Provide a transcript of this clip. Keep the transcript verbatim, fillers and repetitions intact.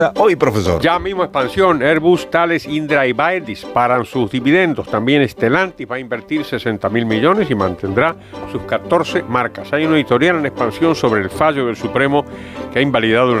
Hoy, profesor. Ya mismo expansión, Airbus, Thales, Indra y Bayer disparan sus dividendos. También Stellantis va a invertir sesenta mil millones y mantendrá sus catorce marcas. Hay una editorial en expansión sobre el fallo del Supremo que ha invalidado el